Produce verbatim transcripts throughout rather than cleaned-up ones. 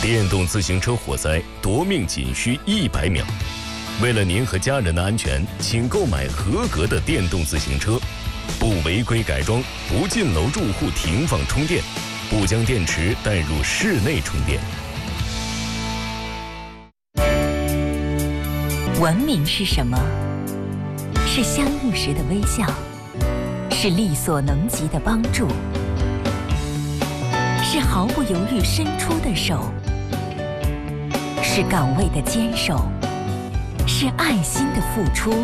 电动自行车火灾夺命仅需一百秒。为了您和家人的安全，请购买合格的电动自行车，不违规改装，不进楼住户停放充电，不将电池带入室内充电。 文明是什么？是相遇时的微笑，是力所能及的帮助，是毫不犹豫伸出的手，是岗位的坚守，是爱心的付出，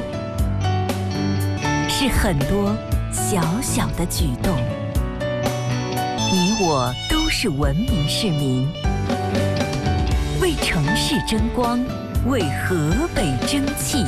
是很多小小的举动。你我都是文明市民，为城市争光，为河北争气。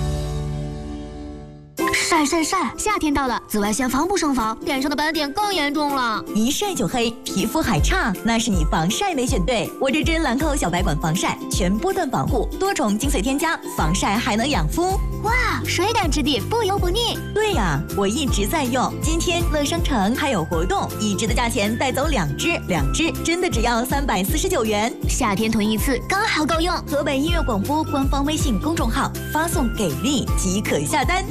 晒晒晒！夏天到了，紫外线防不胜防，脸上的斑点更严重了。 一晒就黑，皮肤还差，那是你防晒没选对。我这支兰蔻小白管防晒，全波段保护，多重精粹添加，防晒还能养肤。 哇，水感质地，不油不腻。 对呀、啊，我一直在用。今天乐商城还有活动，一支的价钱带走两支，两支真的只要三百四十九元。 夏天囤一次刚好够用。 河北音乐广播官方微信公众号发送给力即可下单。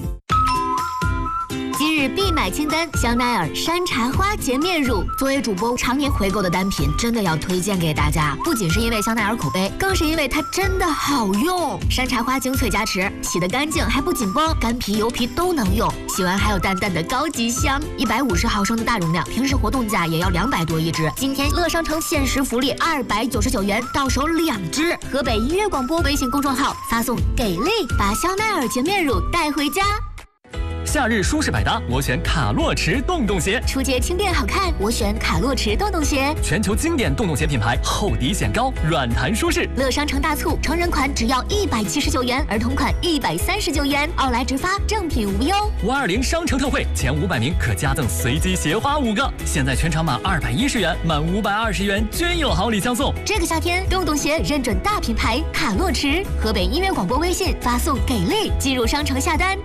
今日必买清单：香奈儿山茶花洁面乳。作为主播常年回购的单品，真的要推荐给大家。不仅是因为香奈儿口碑，更是因为它真的好用。山茶花精粹加持，洗得干净还不紧绷，干皮油皮都能用。洗完还有淡淡的高级香。一百五十毫升的大容量，平时活动价也要两百多一支。今天乐商城限时福利二百九十九元，到手两支。河北音乐广播微信公众号发送给力，把香奈儿洁面乳带回家。 夏日舒适百搭，我选卡洛驰洞洞鞋。 出街轻便好看，我选卡洛驰洞洞鞋。 全球经典洞洞鞋品牌，厚底显高，软弹舒适。 乐商城大促，成人款只要一百七十九元，儿童款一百三十九元，奥莱直发，正品无忧。 五二零商城特惠，前五百名可加赠随机鞋花五个。现在全场满二百一十元，满五百二十元均有好礼相送。 这个夏天，洞洞鞋认准大品牌卡洛驰。河北音乐广播微信发送给力，进入商城下单。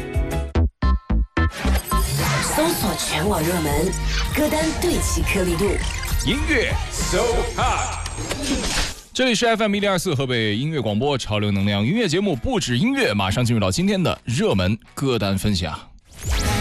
搜索全网热门歌单，对齐颗粒度， 音乐 so hot。这里是 F M 一零二四河北音乐广播，潮流能量音乐节目，不止音乐，马上进入到今天的热门歌单分享。